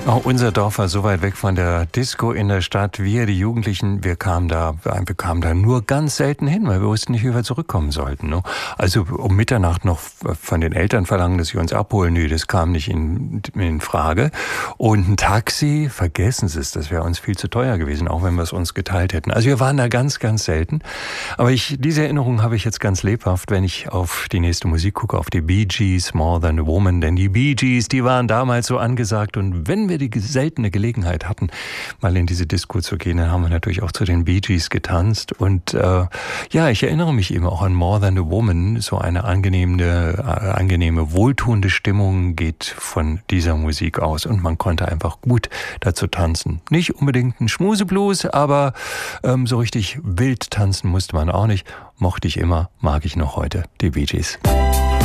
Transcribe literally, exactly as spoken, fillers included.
Oh, unser Dorf war so weit weg von der Disco in der Stadt. Wir, die Jugendlichen, wir kamen da, wir kamen da nur ganz selten hin, weil wir wussten nicht, wie wir zurückkommen sollten. Ne? Also um Mitternacht noch von den Eltern verlangen, dass sie uns abholen, nö, das kam nicht in, in Frage. Und ein Taxi, vergessen Sie es, das wäre uns viel zu teuer gewesen, auch wenn wir es uns geteilt hätten. Also wir waren da ganz, ganz selten. Aber ich, diese Erinnerung habe ich jetzt ganz lebhaft, wenn ich auf die nächste Musik gucke, auf die Bee Gees, More Than a Woman. Denn die Bee Gees, die waren damals so angesagt. Und wenn wir die seltene Gelegenheit hatten, mal in diese Disco zu gehen, dann haben wir natürlich auch zu den Bee Gees getanzt. Und äh, ja, ich erinnere mich eben auch an More Than a Woman. So eine angenehme, äh, angenehme, wohltuende Stimmung geht von dieser Musik aus. Und man konnte einfach gut dazu tanzen. Nicht unbedingt ein Schmuseblues, aber ähm, so richtig wild tanzen musste man auch nicht. Mochte ich immer, mag ich noch heute, die Bee Gees.